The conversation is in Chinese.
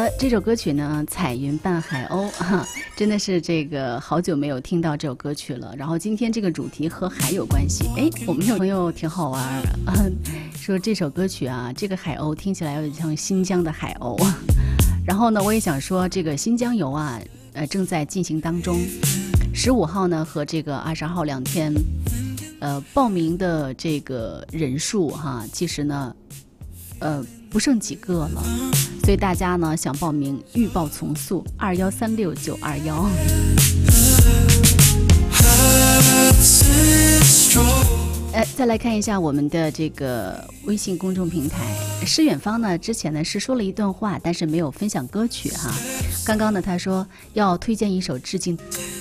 这首歌曲呢，《彩云伴海鸥》哈，真的是这个好久没有听到这首歌曲了。然后今天这个主题和海有关系，哎，我们有朋友挺好玩啊，说这首歌曲啊，这个海鸥听起来有点像新疆的海鸥。然后呢，我也想说，这个新疆游啊，正在进行当中。15号呢和这个22号2天，报名的这个人数哈，其实呢，不剩几个了，所以大家呢想报名，预报从速2136-921。再来看一下我们的这个微信公众平台，诗远方呢之前呢是说了一段话，但是没有分享歌曲哈。刚刚呢他说要推荐一首致敬